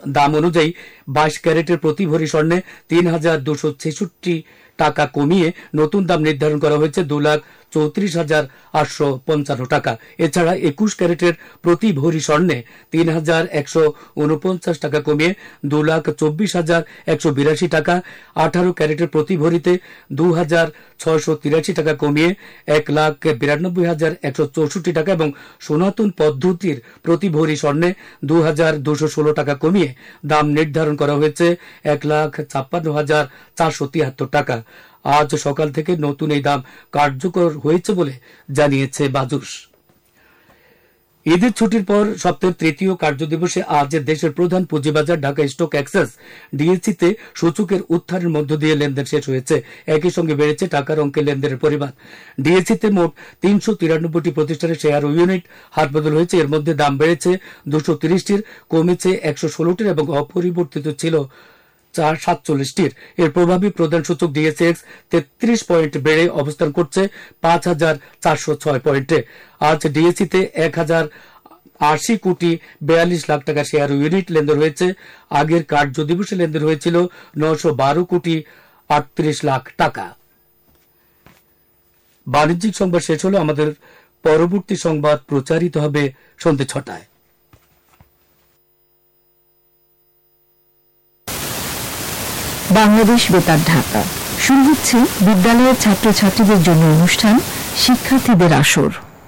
দাম অনুযায়ী 22 ক্যারেটের প্রতি ভরি স্বর্ণে ৩,২৬৬ টাকা কমিয়ে নতুন দাম নির্ধারণ করা হয়েছে 2,34,855 টাকা। এছাড়া 21 ক্যারেটের প্রতি ভরি স্বর্ণে 3,149 টাকা কমিয়ে 2,24,182 টাকা, 18 ক্যারেটের প্রতি ভরিতে 2,683 টাকা কমিয়ে 1,92,164 টাকা এবং সনাতন পদ্ধতির প্রতি ভরি স্বর্ণে 2,216 টাকা কমিয়ে দাম নির্ধারণ করা হয়েছে 1,56,473 টাকা। আজ সকাল থেকে নতুন এই দাম কার্যকর হয়েছে বলে জানিয়েছে বাজুস। ঈদের ছুটির পর সপ্তাহের তৃতীয় কার্যদিবসে আজ দেশের প্রধান পুঁজিবাজার ঢাকা স্টক এক্সচেঞ্জ ডিএসসিতে সূচকের উত্থানের মধ্য দিয়ে লেনদেন শেষ হয়েছে। একই সঙ্গে বেড়েছে টাকার অঙ্কের লেনদেনের পরিমাণ। ডিএসসিতে মোট 393টি প্রতিষ্ঠানের শেয়ার ও ইউনিট হাতবদল হয়েছে। এর মধ্যে দাম বেড়েছে 230টির, কমেছে 116টির এবং অপরিবর্তিত ছিল 47টির। এর প্রভাবী প্রধান সূচক ডিএসএক্স 33 পয়েন্ট বেড়ে অবস্থান করছে 5,406 পয়েন্টে। আজ ডিএসসিতে 1,080 কোটি 42 লাখ টাকা শেয়ার ও ইউনিট লেনদেন হয়েছে। আগের কার্য দিবসে লেনদেন হয়েছিল 912 কোটি 38 লাখ টাকা। বাণিজ্যিক সংবাদ শেষ হলো। আমাদের পরবর্তী সংবাদ প্রচারিত হবে সন্ধ্যে 6টায়। বাংলাদেশ বেতার ঢাকা শুরু হচ্ছে বিদ্যালয়ের ছাত্রছাত্রীদের জন্য অনুষ্ঠান শিক্ষার্থীদের আসর।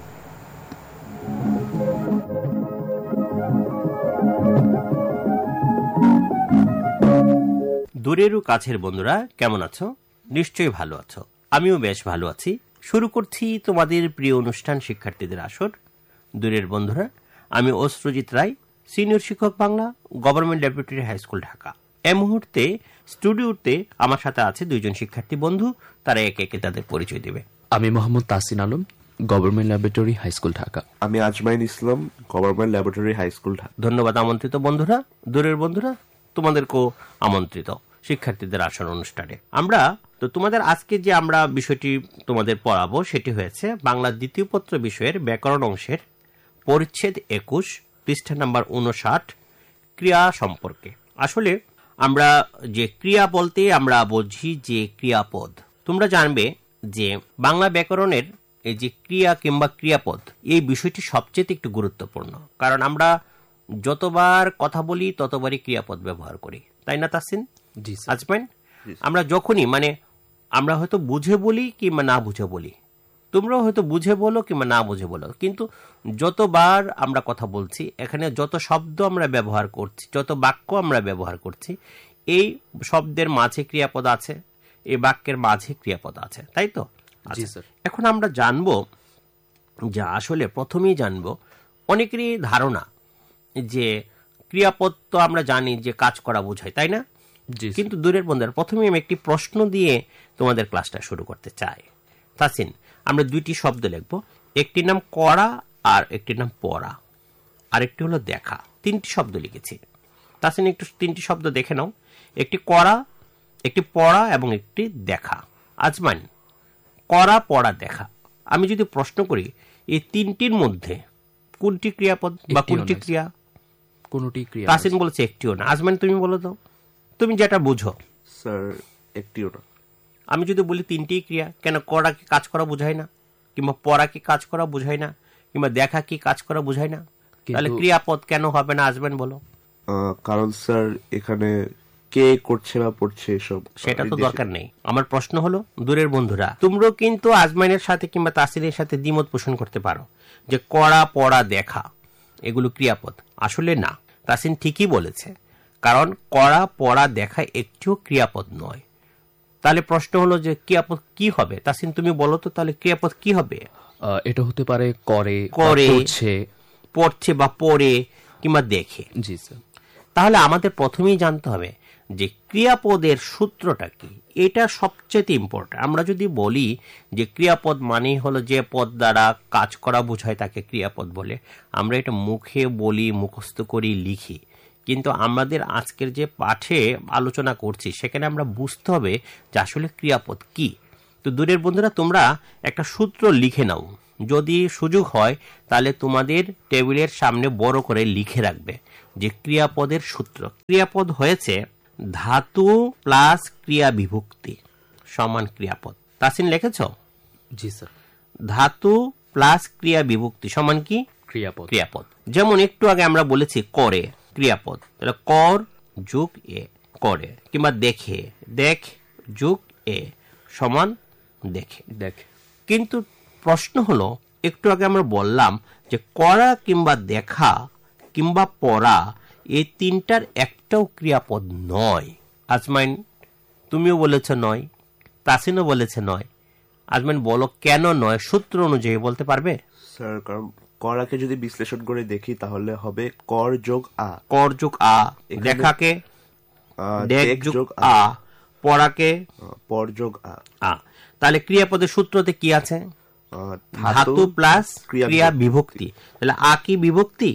দূরের ও কাছের বন্ধুরা কেমন আছো? নিশ্চয়ই ভালো আছো। আমিও বেশ ভালো আছি। শুরু করছি তোমাদের প্রিয় অনুষ্ঠান শিক্ষার্থীদের আসর। দূরের বন্ধুরা, আমি অশ্রুজিৎ রায়, সিনিয়র শিক্ষক Bangla, government laboratory high school Dhaka. এই মুহূর্তে স্টুডিওতে আমার সাথে আছে দুইজন শিক্ষার্থী বন্ধু। তারা একে একে তাদের পরিচয় দেবে। আমি Mohammad Tasin Alam, government laboratory high school Dhaka. আমি আজমাইন ইসলাম, government laboratory high school Dhaka. ধন্যবাদ আমন্ত্রিত বন্ধুরা। দূরের বন্ধুরা, তোমাদেরকেও আমন্ত্রিত শিক্ষার্থীদের আসর অনুষ্ঠানে। আমরা তো তোমাদের আজকে যে আমরা বিষয়টি তোমাদের পড়াবো সেটি হয়েছে বাংলা দ্বিতীয় পত্র বিষয়ের ব্যাকরণ অংশের পরিচ্ছেদ 21, পৃষ্ঠা নাম্বার 59, ক্রিয়া সম্পর্কে। আসলে আমরা যে ক্রিয়া বলতে আমরা বুঝি যে ক্রিয়াপদ। তোমরা জানবে যে বাংলা ব্যাকরণের এই যে ক্রিয়া কিংবা ক্রিয়াপদ, এই বিষয়টি সবচেয়ে একটু গুরুত্বপূর্ণ। কারণ আমরা যতবার কথা বলি ততবারই ক্রিয়াপদ ব্যবহার করি, তাই না তাসিন? আজমাইন, আমরা যখনই আমরা হয়তো বুঝে বলি কিংবা না বুঝে বলি, তোমরাও হয়তো বুঝে বলো কিংবা না বুঝে বলো, কিন্তু যতবার আমরা কথা বলছি, এখানে যত শব্দ আমরা ব্যবহার করছি, যত বাক্য আমরা ব্যবহার করছি, এই শব্দের মাঝে ক্রিয়াপদ আছে, এই বাক্যের মাঝে ক্রিয়াপদ আছে, তাই তো? এখন আমরা জানবো যে আসলে প্রথমেই জানবো, অনেকেরই ধারণা যে ক্রিয়াপদ তো আমরা জানি যে কাজ করা বোঝায়, তাই না? কিন্তু দূরের বন্ধুরা, প্রথমে আমি একটি প্রশ্ন দিয়ে তোমাদের ক্লাসটা শুরু করতে চাই। তাসিন, আমরা দুইটি শব্দ লিখব, একটির নাম করা আর একটির নাম পড়া, আর একটি হলো দেখা। 3টি শব্দ লিখেছি। তাসিন, একটু 3টি শব্দ দেখে নাও। একটি করা, একটি পড়া এবং একটি দেখা। আজমান, করা, পড়া, দেখা। আমি যদি প্রশ্ন করি এই 3টির মধ্যে কোনটি ক্রিয়াপদ বা কোনটি ক্রিয়া? কোনটি ক্রিয়া? তাসিন বলেছে একটিও না। আজমান, তুমি বলো তো, তুমি যেটা বুঝো। স্যার, একটিও না। আমি যদি বলি 3টি ক্রিয়া, কেন করা কি কাজ করা বোঝায় না, কিংবা পড়া কি কাজ করা বোঝায় না, কিংবা দেখা কি কাজ করা বোঝায় না, তাহলে ক্রিয়াপদ কেন হবে না? আজমান বলো। কারণ স্যার এখানে কে করছে না পড়ছে এসব, সেটা তো দরকার নেই। আমার প্রশ্ন হলো, দূরের বন্ধুরা, তোমরাও কিন্তু আজমাইনের সাথে কিংবা তাসিনের সাথে দ্বিমত পোষণ করতে পারো যে করা, পড়া, দেখা এগুলো ক্রিয়াপদ। আসলে না, তাসিন ঠিকই বলেছে, কারণ করা, পড়া, দেখা একটিও ক্রিয়াপদ নয়। তাহলে প্রশ্ন হলো যে ক্রিয়াপদ কি হবে? তাসিন, তুমি বলো তো, তাহলে ক্রিয়াপদ কি হবে? এটা হতে পারে করে, পড়ছে বা পড়ে কিংবা দেখে। জি স্যার। তাহলে আমাদের প্রথমেই জানতে হবে যে ক্রিয়াপদের সূত্রটা কি। এটা সবচেয়ে ইম্পর্টেন্ট। আমরা যদি বলি যে ক্রিয়াপদ মানেই হলো যে পদ দ্বারা কাজ করা বোঝায় তাকে ক্রিয়াপদ বলে, আমরা এটা মুখে বলি, মুখস্থ করি, লিখি, কিন্তু আমাদের আজকের যে পাঠে আলোচনা করছি সেখানে আমরা বুঝতে হবে যে আসলে ক্রিয়াপদ কি। তো দূরের বন্ধুরা, তোমরা একটা সূত্র লিখে নাও, যদি সুযোগ হয় তাহলে তোমাদের টেবিলের সামনে বড় করে লিখে রাখবে। যে ক্রিয়াপদের সূত্র। ক্রিয়াপদ হয়েছে ধাতু প্লাস ক্রিয়া বিভক্তি সমান ক্রিয়াপদ। তাসিন লিখেছ? জি স্যার। ধাতু প্লাস ক্রিয়া বিভক্তি সমান কি? ক্রিয়াপদ। ক্রিয়াপদ। যেমন একটু আগে আমরা বলেছি করে ক্রিয়াপদ, তাহলে কর যোগ এ করে, কিংবা দেখে দেখ যোগ এ সমান দেখে। দেখ। কিন্তু প্রশ্ন হলো, একটু আগে আমরা বললাম যে করা কিংবা দেখা কিংবা পড়া এই তিনটার একটাও ক্রিয়াপদ নয়। আজমাইন তুমিও বলেছ নয়, তাসিনও বলেছে নয়। আজমাইন বলো কেন নয়, সূত্র অনুযায়ী বলতে পারবে? স্যার কারণ করাকে যদি বিশ্লেষণ করে দেখি তাহলে হবে কর যোগ আ। কর যোগ আ, দেখাকে দেখ যোগ আ, পড়াকে পর যোগ আ। তাহলে ক্রিয়াপদের সূত্রতে কি আছে? ধাতু প্লাস ক্রিয়া বিভক্তি। তাহলে আ কি বিভক্তি?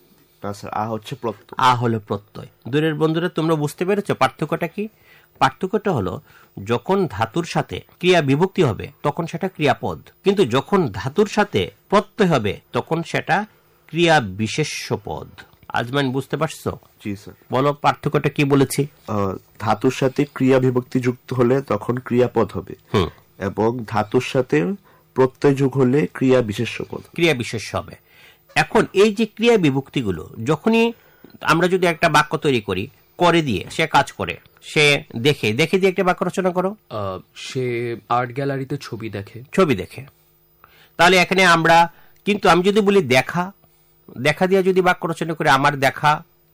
না স্যার, আ হচ্ছে প্রত্যয়। আ হলো প্রত্যয়। দূরের বন্ধুরা তোমরা বুঝতে পেরেছো পার্থক্যটা কি? পার্থক্যটা হলো যখন ধাতুর সাথে ক্রিয়া বিভক্তি হবে তখন সেটা ক্রিয়াপদ, কিন্তু যখন ধাতুর সাথে প্রত্যয় হবে তখন সেটা ক্রিয়া বিশেষ্য পদ। আজমান বুঝতে পারছো? জি স্যার। বলো পার্থক্যটা কি বলেছি? ধাতুর সাথে ক্রিয়া বিভক্তি যুক্ত হলে তখন ক্রিয়াপদ হবে, এবং ধাতুর সাথে প্রত্যয় যোগ হলে ক্রিয়া বিশেষ্য পদ, ক্রিয়া বিশেষ্য হবে। এখন এই যে ক্রিয়া বিভক্তিগুলো, যখনই আমরা যদি একটা বাক্য তৈরি করি, করে দিয়ে সে কাজ করে, সে দেখে দেখে দিয়ে একটা বাক্য রচনা করো। সে আর্ট গ্যালারিতে ছবি দেখে। ছবি দেখে। তাহলে এখানে আমরা, কিন্তু আমি যদি বলি দেখা, দেখা দিয়ে যদি বাক্য রচনা করে আমার দেখা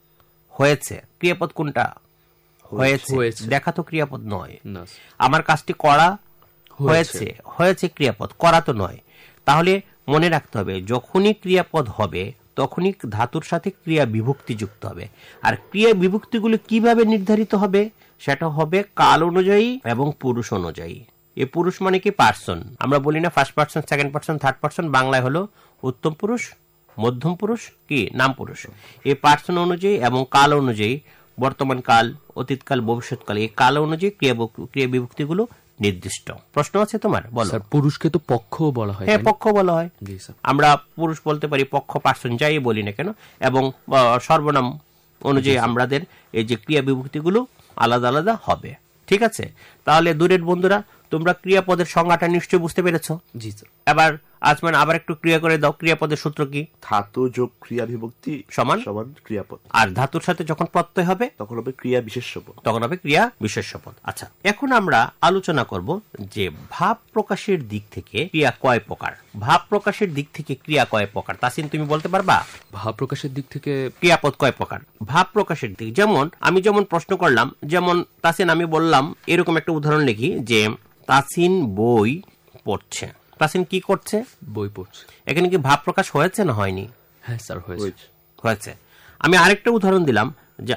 হয়েছে, ক্রিয়াপদ কোনটা? হয়েছে। দেখা তো ক্রিয়াপদ নয়। আমার কাজটি করা হয়েছে, হয়েছে ক্রিয়াপদ, করা তো নয়। তাহলে মনে রাখতে হবে যখনই ক্রিয়াপদ হবে তখনই ধাতুর সাথে ক্রিয়া বিভক্তি যুক্ত হবে। আর ক্রিয়া বিভক্তিগুলো কিভাবে নির্ধারিত হবে? সেটা হবে কাল অনুযায়ী এবং পুরুষ অনুযায়ী। এই পুরুষ মানে কি? পার্সন। আমরা বলি না first person, second person, third person. বাংলায় হলো উত্তম পুরুষ, মধ্যম পুরুষ, কি নাম পুরুষ। এই পার্সন অনুযায়ী এবং কাল অনুযায়ী, বর্তমান কাল, অতীতকাল, ভবিষ্যৎকাল, এই কাল অনুযায়ী ক্রিয়া বিভক্তিগুলো নির্দিষ্ট। প্রশ্ন আছে তোমার? বলো। স্যার পুরুষকে তো পক্ষ বলা হয়। হ্যাঁ, পক্ষ বলা হয়। আমরা পুরুষ বলতে পারি, পক্ষ, পার্সন যাই বলি না কেন, এবং সর্বনাম অনুযায়ী আমাদের এই যে ক্রিয়া বিভক্তিগুলো আলাদা আলাদা হবে। ঠিক আছে? তাহলে দূরের বন্ধুরা তোমরা ক্রিয়াপদের সংজ্ঞাটা নিশ্চয়ই বুঝতে পেরেছো। জি স্যার। এবার আজমান আবার একটু ক্রিয়া করে দাও। ক্রিয়াপদের সূত্র কি? ধাতু যোগ ক্রিয়া বিভক্তি সমান সমান ক্রিয়াপদ। আর ধাতুর সাথে যখন প্রত্যয় হবে তখন হবে ক্রিয়া বিশেষ্য পদ। তখন হবে ক্রিয়া বিশেষ্য পদ। আচ্ছা, এখন আমরা আলোচনা করব যে ভাব প্রকাশের দিক থেকে ক্রিয়া কয় প্রকার। ভাব প্রকাশের দিক থেকে ক্রিয়া কয় প্রকার? তাসিন তুমি বলতে পারবা? ভাব প্রকাশের দিক থেকে ক্রিয়াপদ কয় প্রকার? ভাব প্রকাশের দিক, যেমন আমি যেমন প্রশ্ন করলাম, যেমন তাসিন আমি বললাম এরকম একটা উদাহরণ লিখি যে তাসিন বই পড়ছে। তাসিন কি করছে? বই পড়ছে। এখানে কি ভাব প্রকাশ হয়েছে না হয়নি? হ্যাঁ স্যার, হয়েছে। হয়েছে। আমি আরেকটা উদাহরণ দিলাম যে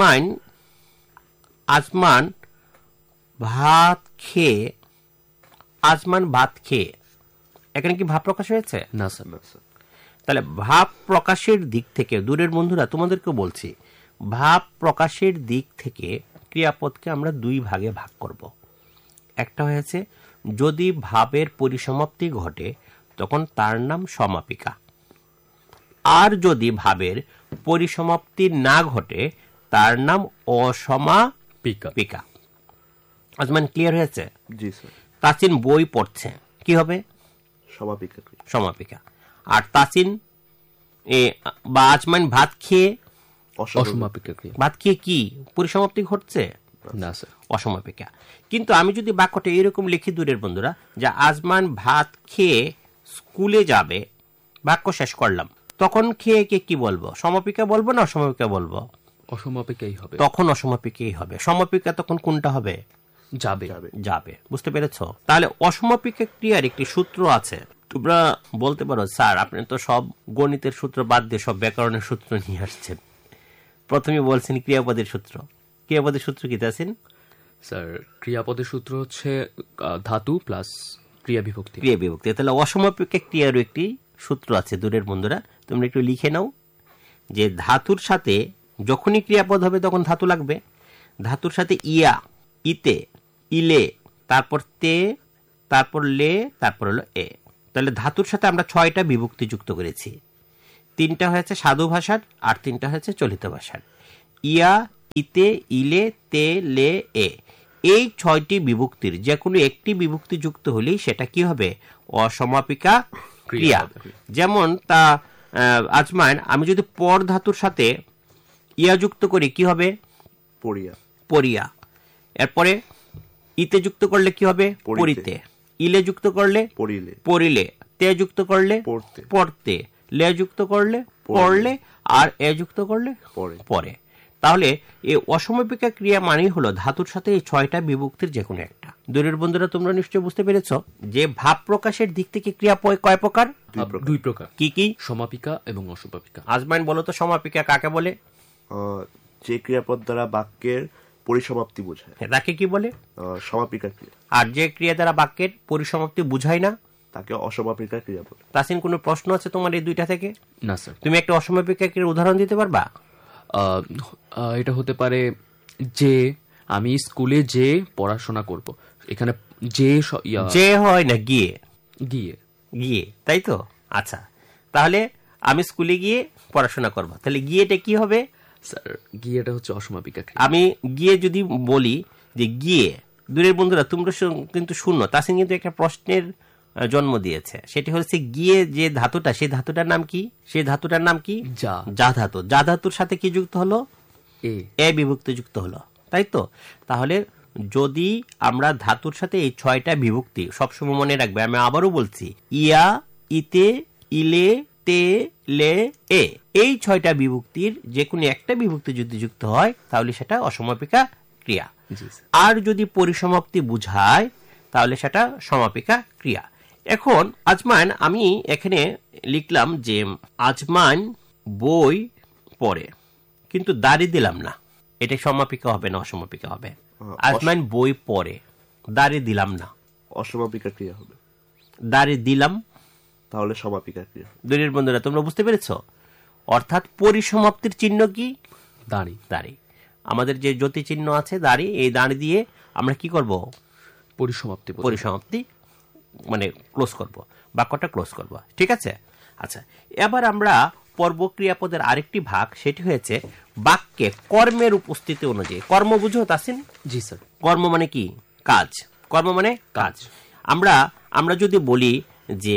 আজমান ভাত খেয়ে, আজমান ভাত খেয়ে, এখানে কি ভাব প্রকাশ হয়েছে? না স্যার। তাহলে ভাব প্রকাশের দিক থেকে, দূরের বন্ধুরা তোমাদেরকে বলছি, ভাব প্রকাশের দিক থেকে ক্রিয়াপদকে আমরা দুই ভাগে ভাগ করব। একটা হয়েছে যদি ভাবের পরিসমাপ্তি ঘটে তখন তার নাম সমাপিকা, আর যদি ভাবের পরিসমাপ্তি না ঘটে তার নাম অসমাপিকা। আজমান ক্লিয়ার হয়েছে? জি স্যার। তাসিন বই পড়ছে, কি হবে? সমাপিকা। সমাপিকা। আর তাসিন বা আজমান ভাত খেয়ে, অসমাপিকা ক্রিয়া। ভাত খেয়ে কি পরিসমাপ্তি ঘটছে? না স্যার, অসমাপিকা। কিন্তু আমি যদি বাক্যটা এরকম লিখি দূরের বন্ধুরা, যে আজমান ভাত খেয়ে স্কুলে যাবে, বাক্য শেষ করলাম, তখন খেয়ে কে কি বলবো? সমাপিকা বলবো না অসমাপিকা বলবো? অসমাপিকাই হবে। তখন অসমাপিকাই হবে। সমাপিকা তখন কোনটা হবে? যাবে। যাবে। বুঝতে পেরেছো? তাহলে অসমাপিকা ক্রিয়ার একটি সূত্র আছে। তোমরা বলতে পারো স্যার আপনি তো সব গণিতের সূত্র বাদ দিয়ে সব ব্যাকরণের সূত্র নিয়ে আসছেন। প্রথমে বলছেন ক্রিয়াপদের সূত্র। ক্রিয়াপদের সূত্র কি আছেন? স্যার ক্রিয়াপদের সূত্র হচ্ছে ধাতু প্লাস ক্রিয়া বিভক্তি। ক্রিয়া বিভক্তি। তাহলে অসমাপিকা ক্রিয়ারও একটি সূত্র আছে দূরের বন্ধুরা, তোমরা একটু লিখে নাও যে ধাতুর সাথে যখনই ক্রিয়াপদ হবে তখন ধাতু লাগবে। ধাতুর সাথে ইয়া, ইতে, ইলে, তারপর তে, তারপর লে, তারপর হলো এ। তাহলে ধাতুর সাথে আমরা 6টা বিভক্তি যুক্ত করেছি। তিনটা হয়েছে সাধু ভাষার আর তিনটা হয়েছে চলিত ভাষার। ইয়া, ইতে, ইলে, তে, লে, এ, এই 6টি বিভক্তির যে কোনো একটি বিভক্তি যুক্ত হলেই সেটা কি হবে? অসমাপিকা ক্রিয়া। যেমন তা আজমাইন, আমি যদি পর ধাতুর সাথে ইয়া যুক্ত করি কি হবে? পড়িয়া। পড়িয়া। এরপরে ইতে যুক্ত করলে কি হবে? পড়িতে। ইলে যুক্ত করলে পড়িলে। পড়িলে। তে যুক্ত করলে পড়তে। পড়তে। লে যুক্ত করলে পড়লে। আর এ যুক্ত করলে পরে। পরে। তাহলে এই অসমাপিকা ক্রিয়া মানেই হলো ধাতুর সাথে এই 6টা বিভক্তির যে কোনো একটা। দূরের বন্ধুরা, তোমরা নিশ্চয়ই বুঝতে পেরেছ যে ভাব প্রকাশের দিক থেকে ক্রিয়া কয় প্রকার? 2 প্রকার। কি কি? সমাপিকা এবং অসমাপিকা। আজমাইন বলো তো সমাপিকা কাকে বলে? যে ক্রিয়াপদ দ্বারা বাক্যের পরিসমাপ্তি বোঝায় তাকে কি বলে? সমাপিকা ক্রিয়া। আর যে ক্রিয়া দ্বারা বাক্যের পরিসমাপ্তি বুঝায় না তাকে অসমাপিকা ক্রিয়া বলে। তাসিন, কোনো প্রশ্ন আছে তোমার এই দুইটা থেকে? না স্যার। তুমি একটা অসমাপিকা ক্রিয়ার উদাহরণ দিতে পারবা? এটা হতে পারে যে আমি স্কুলে যে পড়াশোনা করব, এখানে যে হয় না গিয়ে? গিয়ে। গিয়ে, তাই তো? আচ্ছা, তাহলে আমি স্কুলে গিয়ে পড়াশোনা করব, তাহলে গিয়েটা কি হবে? স্যার, গিয়েটা হচ্ছে অসমাপিকা ক্রিয়া। আমি গিয়ে যদি বলি যে গিয়ে, দূরের বন্ধুরা তোমরা কিন্তু শুনো, তাসিন কিন্তু একটা প্রশ্নের জন্ম দিয়েছে। সেটি হচ্ছে গিয়ে যে ধাতুটা, সেই ধাতুটার নাম কি? সেই ধাতুটার নাম কি? যা ধাতু। যা ধাতুর সাথে কি যুক্ত হলো? এ বিভক্তি যুক্ত হলো, তাই তো? তাহলে যদি আমরা ধাতুর সাথে এই 6টা বিভক্তি, সবসময় মনে রাখবে, আমি আবারও বলছি, ইয়া, ইতে, ইলে, তে, লে, এ, এই 6টা বিভক্তির যে কোনো একটা বিভক্তি যদি যুক্ত হয় তাহলে সেটা অসমাপিকা ক্রিয়া। আর যদি পরিসমাপ্তি বুঝায় তাহলে সেটা সমাপিকা ক্রিয়া। এখন আজমান, আমি এখানে লিখলাম যে আজমান বই পড়ে, কিন্তু দাড়ি দিলাম না, এটা সমাপিকা হবে না অসমাপিকা হবে? আজমান বই পড়ে, দাড়ি দিলাম না, অসমাপিকা ক্রিয়া হবে। দাড়ি দিলাম, তাহলে সমাপিকা ক্রিয়া। দূরের বন্ধুরা তোমরা বুঝতে পেরেছ? অর্থাৎ পরিসমাপ্তির চিহ্ন কি? দাড়ি। দাড়ি। আমাদের যে জ্যোতি চিহ্ন আছে দাড়ি, এই দাড়ি দিয়ে আমরা কি করব? পরিসমাপ্তি মানে ক্লোজ করব, বাক্যটা ক্লোজ করব, ঠিক আছে? আচ্ছা, এবার আমরা পর্ব ক্রিয়াপদের আরেকটি ভাগ, সেটি হয়েছে বাক্যে কর্মের উপস্থিতি অনুযায়ী। কর্ম বুঝো তাসিন? জি স্যার। কর্ম মানে কি? কাজ। কর্ম মানে কাজ। আমরা যদি বলি যে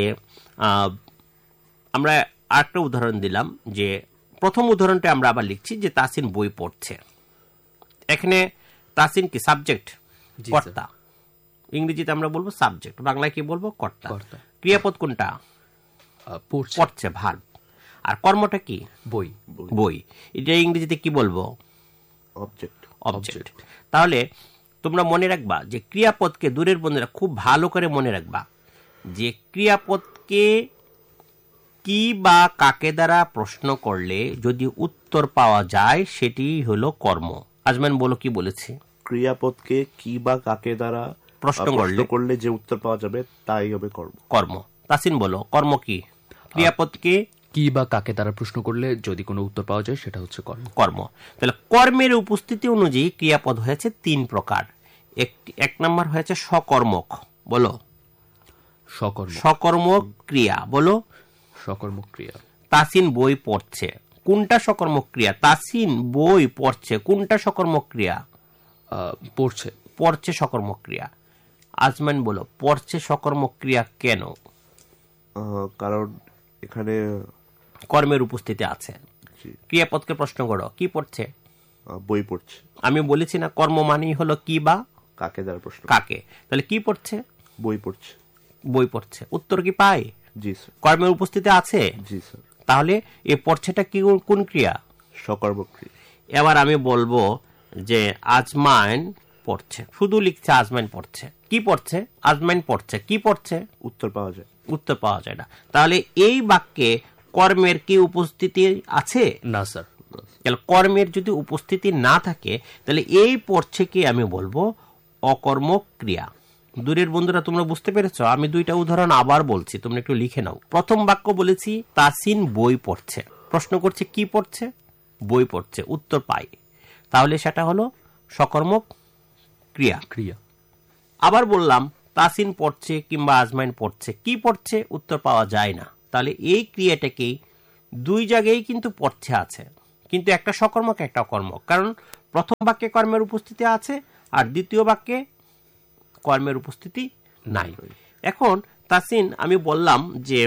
আমরা আরেকটা উদাহরণ দিলাম, যে প্রথম উদাহরণটা আমরা আবার লিখছি যে তাসিন বই পড়ছে। এখানে তাসিন কি? সাবজেক্ট, কর্তা। ইংরেজিতে আমরা বলবো সাবজেক্ট, বাংলায় কি বলবো? কর্তা। ক্রিয়াপদ কোনটা? পড়ছে, ভার্ব। আর কর্মটা কি? বই। বই। এটা ইংরেজিতে কি বলবো? অবজেক্ট। তাহলে তোমরা মনে রাখবা যে ক্রিয়াপদকে, দূরের বন্ধুরা খুব ভালো করে মনে রাখবা যে ক্রিয়াপদকে কি বা কাকে দ্বারা প্রশ্ন করলে যদি উত্তর পাওয়া যায় সেটি হলো কর্ম। আজমান বলো, কি বলেছি? ক্রিয়াপদকে কি বা কাকে দ্বারা প্রশ্ন করলে যে উত্তর পাওয়া যাবে তাই হবে কর্ম। তাসিন বলো, কর্ম কি? ক্রিয়াপদকে কি বা কাকে দ্বারা প্রশ্ন করলে যদি কোনো উত্তর পাওয়া যায় সেটা হচ্ছে কর্ম। তাহলে কর্মের উপস্থিতি অনুযায়ী ক্রিয়াপদ হয়েছে 3 প্রকার। এক নম্বর হয়েছে সকর্মক। বলো, সকর্মক ক্রিয়া। বলো, সকর্মক ক্রিয়া। তাসিন বই পড়ছে, কোনটা সকর্মক ক্রিয়া? তাসিন বই পড়ছে, কোনটা সকর্মক ক্রিয়া? পড়ছে সকর্মক ক্রিয়া। আজমান বলো, পড়ছে সকর্মক ক্রিয়া কেন? কারণ এখানে কর্মের উপস্থিতি আছে। ক্রিয়াপদকে প্রশ্ন করো, কি পড়ছে? বই পড়ছে। আমি বলেছি না কর্ম মানেই হলো কি বা কাকে দ্বারা প্রশ্ন। কাকে। তাহলে কি পড়ছে? বই পড়ছে। বই পড়ছে। উত্তর কি পাই? জি স্যার। কর্মের উপস্থিতি আছে? জি স্যার। তাহলে এই পড়ছেটা কি, কোন ক্রিয়া? সকর্মক ক্রিয়া। এবার আমি বলবো যে আজমাইন পড়ছে, শুধু লিখছে আজমাইন পড়ছে। কি পড়ছে? আজমাইন পড়ছে। কি পড়ছে? উত্তর পাওয়া যায় না। তাহলে এই বাক্যে কর্মের কি উপস্থিতি আছে? না স্যার। তাহলে কর্মের যদি উপস্থিতি না থাকে তাহলে এই পড়ছে কি আমি বলবো অকর্মক ক্রিয়া। দূরের বন্ধুরা তোমরা বুঝতে পেরেছ? আমি 2টা উদাহরণ আবার বলছি, তোমরা একটু লিখে নাও। প্রথম বাক্য বলেছি তাসিন বই পড়ছে, প্রশ্ন করছে কি পড়ছে? বই পড়ছে, উত্তর পাই, তাহলে সেটা হলো সকর্মক ক্রিয়া। আবার বললাম তাসিন পড়ছে কিংবা আজমাইন পড়ছে, কি পড়ছে? উত্তর পাওয়া যায় না, তাহলে এই ক্রিয়াটাকেই দুই জায়গায় কিন্তু পড়ছে আছে, কিন্তু একটা সকর্মক একটা অকর্মক, কারণ প্রথম বাক্যে কর্মের উপস্থিতি আছে আর দ্বিতীয় বাক্যে কর্মের উপস্থিতি নাই। এখন তাসিন, আমি বললাম যে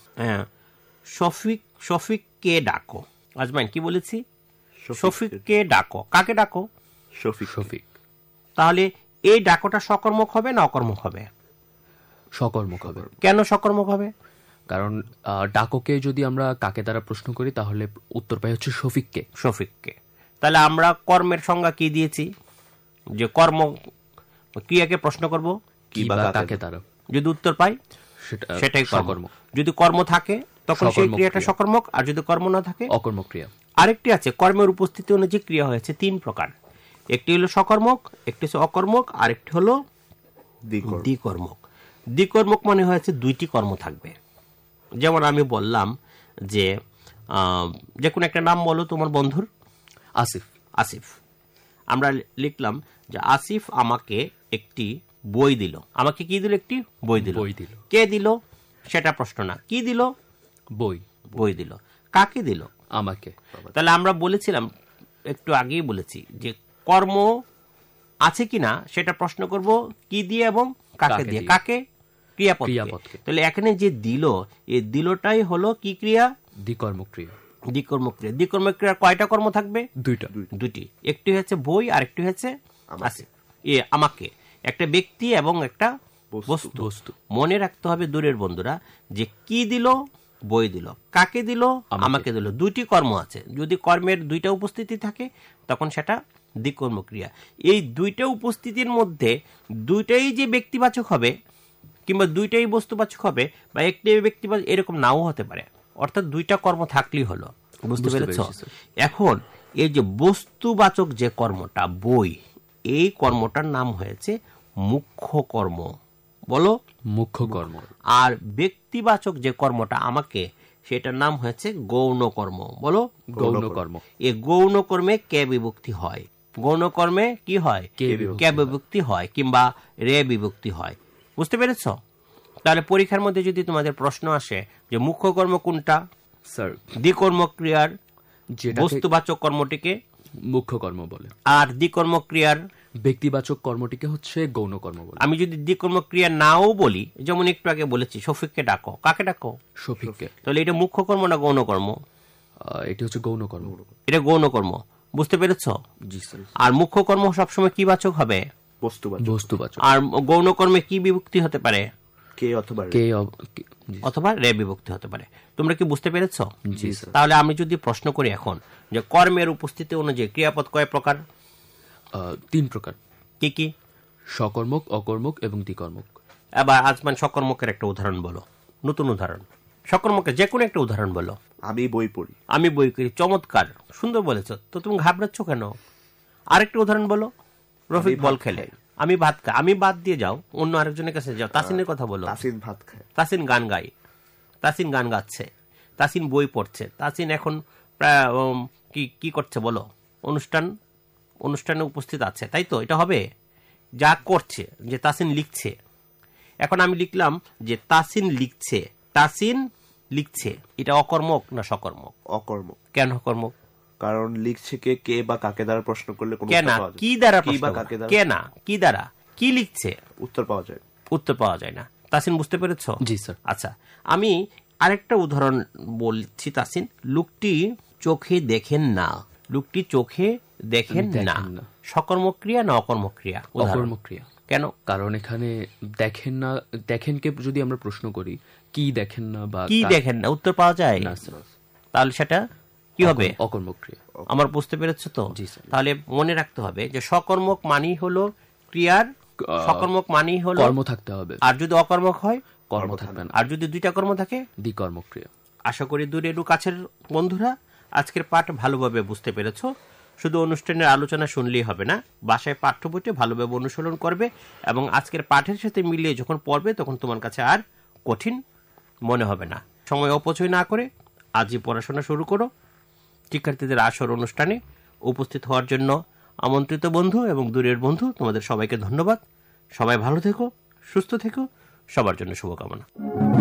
শফিককে ডাকো। আজমাইন কি বলেছি? শফিককে ডাকো। কাকে ডাকো? শফিক। তাহলে এই ডাকোটা সকর্মক হবে না অকর্মক হবে? সকর্মক হবে। কেন সকর্মক হবে? কারণ ডাককে যদি আমরা কাকে দ্বারা প্রশ্ন করি তাহলে উত্তর পাই হচ্ছে শফিককে। তাহলে আমরা কর্মের সংজ্ঞা কি দিয়েছি? যে কর্ম ক্রিয়াকে প্রশ্ন করব কি বা কাকে দ্বারা, যদি উত্তর পাই সেটাই সকর্মক। যদি কর্ম থাকে তখন সেই ক্রিয়াটা সকর্মক, আর যদি কর্ম না থাকে অকর্মক ক্রিয়া। আরেকটি আছে, কর্মের উপস্থিতি অনুযায়ী ক্রিয়া হয়েছে 3 প্রকার। একটি হলো সকর্মক, একটি হচ্ছে অকর্মক, আরেকটি হলো দ্বিকর্মক। দ্বিকর্মক মানে হয়েছে 2টি কর্ম থাকবে। যেমন আমি বললাম যে কোনো একটা নাম বলো তোমার বন্ধুর। আসিফ। আমরা লিখলাম যে আসিফ আমাকে একটি বই দিল। আমাকে কি দিল? একটি বই দিল। কে দিল সেটা প্রশ্ন না, কি দিল? বই দিল। কাকে দিল? আমাকে। তাহলে আমরা বলেছিলাম, একটু আগেই বলেছি, যে কর্ম আছে কিনা সেটা প্রশ্ন করব কি দিয়ে এবং কাকে দিয়ে। কাকে? ক্রিয়াপদ। তাহলে এখানে যে দিল, এই দিলটাই হলো কি ক্রিয়া? দ্বিকর্মক ক্রিয়া। দ্বিকর্মক ক্রিয়ার কয়টা কর্ম থাকবে? 2টি। একটি হচ্ছে বই আর একটি হচ্ছে আমাকে। একটা ব্যক্তি এবং একটা বস্তু। মনে রাখতে হবে দূরের বন্ধুরা, যে কি দিল? বই দিল। কাকে দিল? আমাকে দিল। 2টি কর্ম আছে। যদি কর্মের 2টা উপস্থিতি থাকে তখন সেটা দ্বিকর্মক ক্রিয়া। এই 2টা উপস্থিতির মধ্যে 2টাই যে ব্যক্তিবাচক হবে কিংবা 2টাই বস্তুবাচক হবে বা একটি ব্যক্তিবাচক, এরকম নাও হতে পারে। অর্থাৎ 2টা কর্ম থাকলেই হলো। বুঝতে পেরেছো? এখন এই যে বস্তুবাচক যে কর্মটা বই, এই কর্মটার নাম হয়েছে মুখ্য কর্ম। বলো, মুখ্য কর্ম। আর ব্যক্তিবাচক যে কর্মটা আমাকে, সেটার নাম হয়েছে গৌণ কর্ম। বলো, গৌণ কর্ম। এই গৌণ কর্মে কে বিভক্তি হয়। গৌণ কর্মে কি হয়? কে বিভক্তি হয় কিংবা রে বিভক্তি হয়। বুঝতে পেরেছ? তাহলে পরীক্ষার মধ্যে যদি তোমাদের প্রশ্ন আসে যে মুখ্য কর্ম কোনটা, স্যার দ্বিকর্মক ক্রিয়ার বস্তুবাচক কর্মটিকে মুখ্য কর্ম বলে, আর দ্বিকর্মক ক্রিয়ার ব্যক্তিবাচক কর্মটিকে হচ্ছে গৌণ কর্ম বলে। আমি যদি দ্বিকর্মক ক্রিয়া নাও বলি, যেমন একটু আগে বলেছি শফিককে ডাকো। কাকে ডাকো? শফিককে। তাহলে এটা মুখ্য কর্ম না গৌণ কর্ম? এটি হচ্ছে গৌণ কর্ম। এটা গৌণ কর্ম। বুঝতে পেরেছ? জি স্যার। আর মুখ্য কর্ম সবসময় কি বাচক হবে? বস্তুবাচক। আর গৌণ কর্মে কি বিভক্তি হতে পারে? অথবা রে বিভক্তি হতে পারে। তোমরা কি বুঝতে পেরেছ? জি স্যার। তাহলে আমি যদি প্রশ্ন করি এখন যে কর্মের উপস্থিতি অনুযায়ী ক্রিয়াপদ কয় প্রকার? 3 প্রকার। কি কি? সকর্মক, অকর্মক এবং দ্বিকর্মক। এবার আজমান সকর্মকের একটা উদাহরণ বলো, নতুন উদাহরণ। সকর্মকের যে কোনো একটা উদাহরণ বলো। আমি বই পড়ি। আমি বই করি। চমৎকার, সুন্দর বলেছ। তো তুমি ঘাবড়াচ্ছ কেন? আরেকটা উদাহরণ বলো। রফিক বল খেলে। আমি ভাত খাই। আমি বাদ দিয়ে যাও, অন্য আরেকজনের কাছে যাও। তাসিনের কথা বলো। তাসিন ভাত খায়। তাসিন গান গায়। তাসিন গান গাচ্ছে। তাসিন বই পড়ছে। তাসিন এখন কি করছে বলো? অনুষ্ঠানে উপস্থিত আছে, তাই তো? এটা হবে যা করছে, যে তাসিন লিখছে। এখন আমি লিখলাম যে তাসিন লিখছে। এটা অকর্মক না সকর্মক? অকর্মক। কেন অকর্মক? কারণ লিখছে কে বা কাকে দ্বারা প্রশ্ন করলে কোনো কে না কি দ্বারা কে না কি দ্বারা কি লিখছে উত্তর পাওয়া যায় না। তাসিন বুঝতে পেরেছ? জি স্যার। আচ্ছা, আমি আরেকটা উদাহরণ বলছি। তাসিন, লোকটি চোখে দেখেন না। লোকটি চোখে দেখেন না সকর্মক ক্রিয়া না অকর্মক ক্রিয়া? অকর্মক ক্রিয়া। কেন? কারণ এখানে দেখেন না, দেখেনকে যদি আমরা প্রশ্ন করি কি দেখেন না বা কি দেখেন না, উত্তর পাওয়া যায় না স্যার। তাহলে সেটা কি হবে? অকর্মক ক্রিয়া। আমার বুঝতে পেরেছ তো? জি স্যার। তাহলে মনে রাখতে হবে যে সকর্মক মানেই হলো ক্রিয়ার, সকর্মক মানেই হলো কর্ম থাকতে হবে। আর যদি অকর্মক হয় কর্ম থাকবে না। আর যদি 2টা কর্ম থাকে দ্বিকর্মক ক্রিয়া। আশা করি দূরের ও কাছের বন্ধুরা আজকের পাঠ ভালোভাবে বুঝতে পেরেছ। শুধু অনুষ্ঠানের আলোচনা শুনলেই হবে না, বাসায় পাঠ্য বইটি ভালোভাবে অনুসরণ করবে এবং আজকের পাঠের সাথে মিলিয়ে যখন পড়বে তখন তোমার কাছে আর কঠিন মনে হবে না। সময় অপচয় না করে আজই পড়াশোনা শুরু করো। শিক্ষার্থীদের আসর অনুষ্ঠানে উপস্থিত হওয়ার জন্য আমন্ত্রিত বন্ধু এবং দূরের বন্ধু, তোমাদের সবাইকে ধন্যবাদ। সবাই ভালো থেকো, সুস্থ থেকো, সবার জন্য শুভকামনা।